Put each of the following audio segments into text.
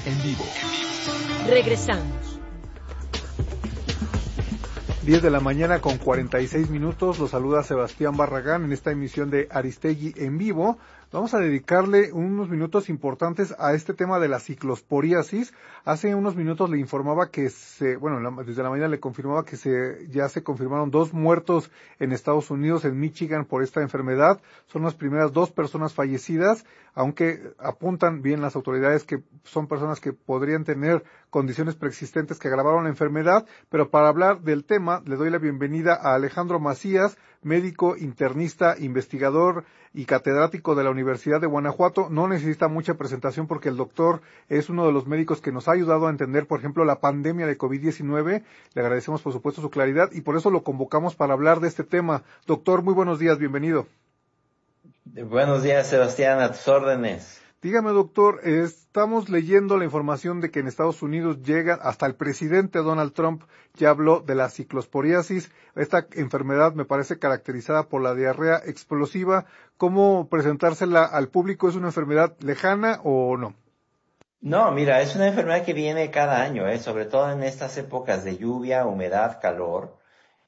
en vivo. Regresamos. 10 de la mañana con 46 minutos, los saluda Sebastián Barragán en esta emisión de Aristegui en vivo. Vamos a dedicarle unos minutos importantes a este tema de la ciclosporiasis. Hace unos minutos le informaba que desde la mañana le confirmaba que ya se confirmaron 2 muertos en Estados Unidos, en Michigan, por esta enfermedad. Son las primeras 2 personas fallecidas, aunque apuntan bien las autoridades que son personas que podrían tener condiciones preexistentes que agravaron la enfermedad. Pero para hablar del tema, le doy la bienvenida a Alejandro Macías, médico, internista, investigador y catedrático de la Universidad de Guanajuato. No necesita mucha presentación porque el doctor es uno de los médicos que nos ha ayudado a entender, por ejemplo, la pandemia de COVID-19. Le agradecemos, por supuesto, su claridad y por eso lo convocamos para hablar de este tema. Doctor, muy buenos días, bienvenido. Buenos días, Sebastián, a tus órdenes. Dígame, doctor, estamos leyendo la información de que en Estados Unidos hasta el presidente Donald Trump ya habló de la ciclosporiasis. Esta enfermedad me parece caracterizada por la diarrea explosiva. ¿Cómo presentársela al público? ¿Es una enfermedad lejana o no? No, mira, es una enfermedad que viene cada año, sobre todo en estas épocas de lluvia, humedad, calor.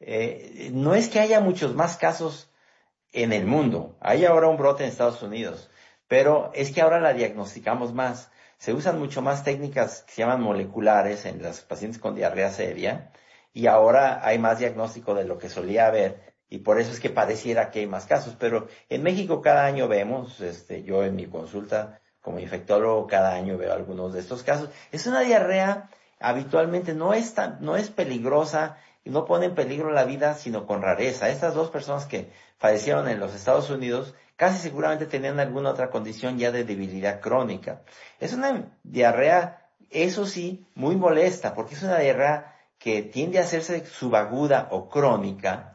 No es que haya muchos más casos en el mundo. Hay ahora un brote en Estados Unidos. Pero es que ahora la diagnosticamos más. Se usan mucho más técnicas que se llaman moleculares en los pacientes con diarrea seria y ahora hay más diagnóstico de lo que solía haber y por eso es que pareciera que hay más casos. Pero en México cada año vemos, yo en mi consulta como infectólogo cada año veo algunos de estos casos. Es una diarrea habitualmente no es peligrosa y no pone en peligro la vida sino con rareza. Estas 2 personas que fallecieron en los Estados Unidos casi seguramente tenían alguna otra condición ya de debilidad crónica. Es una diarrea, eso sí, muy molesta, porque es una diarrea que tiende a hacerse subaguda o crónica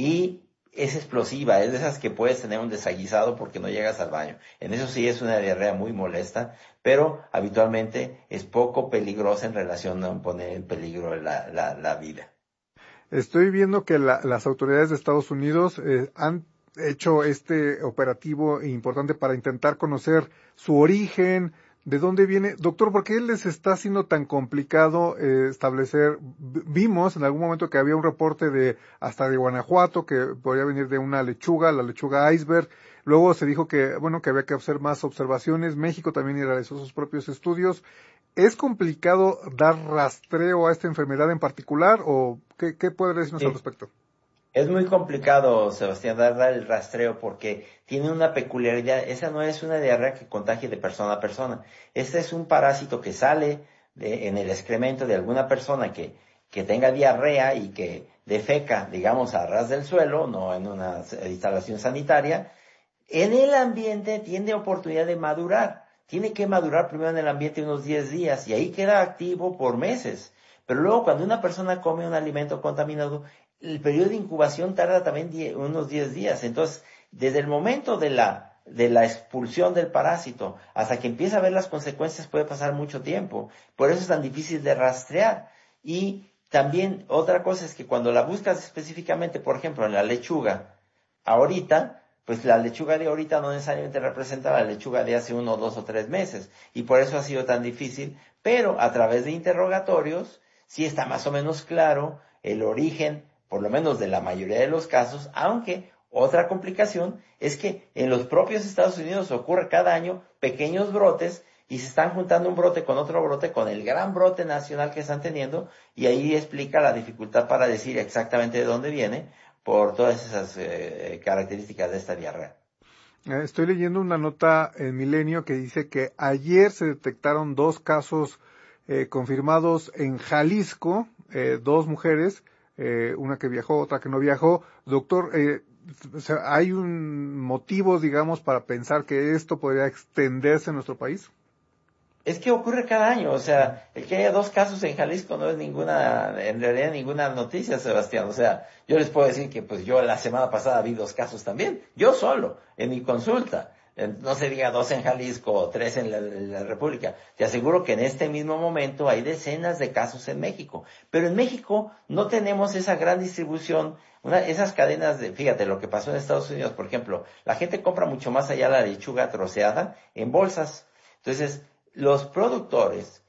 y es explosiva, es de esas que puedes tener un desaguisado porque no llegas al baño. En eso sí es una diarrea muy molesta, pero habitualmente es poco peligrosa en relación a poner en peligro la vida. Estoy viendo que las autoridades de Estados Unidos han hecho este operativo importante para intentar conocer su origen, de dónde viene. Doctor, ¿por qué les está siendo tan complicado establecer? Vimos en algún momento que había un reporte hasta de Guanajuato, que podría venir de una lechuga, la lechuga iceberg. Luego se dijo que había que hacer más observaciones. México también realizó sus propios estudios. ¿Es complicado dar rastreo a esta enfermedad en particular o qué puede decirnos al respecto? Es muy complicado, Sebastián, dar el rastreo porque tiene una peculiaridad. Esa no es una diarrea que contagie de persona a persona. Este es un parásito que sale en el excremento de alguna persona que tenga diarrea y que defeca, digamos, a ras del suelo, no en una instalación sanitaria. En el ambiente tiene oportunidad de madurar. Tiene que madurar primero en el ambiente unos 10 días y ahí queda activo por meses. Pero luego cuando una persona come un alimento contaminado, el periodo de incubación tarda también unos 10 días. Entonces, desde el momento de la expulsión del parásito hasta que empieza a ver las consecuencias puede pasar mucho tiempo. Por eso es tan difícil de rastrear. Y también otra cosa es que cuando la buscas específicamente, por ejemplo, en la lechuga, ahorita, pues la lechuga de ahorita no necesariamente representa la lechuga de hace 1, 2 o 3 meses. Y por eso ha sido tan difícil. Pero a través de interrogatorios, sí está más o menos claro el origen, por lo menos de la mayoría de los casos, aunque otra complicación es que en los propios Estados Unidos ocurre cada año pequeños brotes y se están juntando un brote con otro brote, con el gran brote nacional que están teniendo, y ahí explica la dificultad para decir exactamente de dónde viene por todas esas características de esta diarrea. Estoy leyendo una nota en Milenio que dice que ayer se detectaron 2 casos confirmados en Jalisco, 2 mujeres, una que viajó, otra que no viajó. Doctor, o sea, ¿hay un motivo, digamos, para pensar que esto podría extenderse en nuestro país? Es que ocurre cada año, o sea, el que haya 2 casos en Jalisco no es en realidad ninguna noticia, Sebastián. O sea, yo les puedo decir que pues yo la semana pasada vi 2 casos también, yo solo, en mi consulta. No se diga 2 en Jalisco o 3 en la República. Te aseguro que en este mismo momento hay decenas de casos en México. Pero en México no tenemos esa gran distribución, esas cadenas fíjate, lo que pasó en Estados Unidos, por ejemplo, la gente compra mucho más allá la lechuga troceada en bolsas. Entonces, los productores